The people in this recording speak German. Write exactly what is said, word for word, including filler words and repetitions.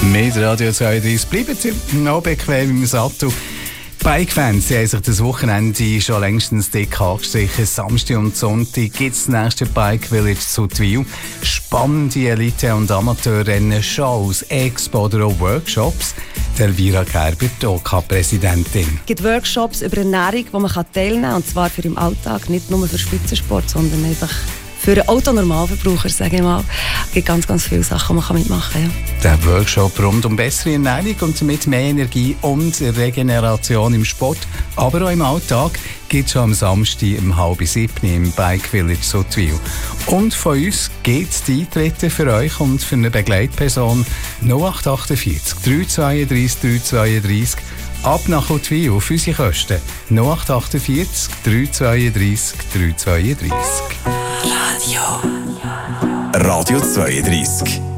Mit Radio zweiunddreißig bleiben Sie noch bequem im Sattel. Bike-Fans haben sich das Wochenende schon längstens dick angestrichen. Samstag und Sonntag gibt es das nächste Bike Village zu Twil. Spannende Elite- und Amateurrennen, Shows, Expo oder auch Workshops. Der Elvira Gerber, die O K-Präsidentin. Es gibt Workshops über Ernährung, wo man teilnehmen kann. Und zwar für im Alltag, nicht nur für Spitzensport, sondern einfach für einen Autonormalverbraucher, sage ich mal. Es gibt ganz, ganz viele Sachen, die man mitmachen kann. Ja. Der Workshop rund um bessere Ernährung und damit mehr Energie und Regeneration im Sport, aber auch im Alltag, gibt es schon am Samstag um halb sieben im Bike Village Sotwil. Und von uns gibt es die Eintritte für euch und für eine Begleitperson null acht achtundvierzig, dreihundertzweiunddreißig, dreihundertzweiunddreißig. Ab nach Sotwil auf unsere Kosten null acht achtundvierzig, dreihundertzweiunddreißig, dreihundertzweiunddreißig. Radio zweiunddreißig.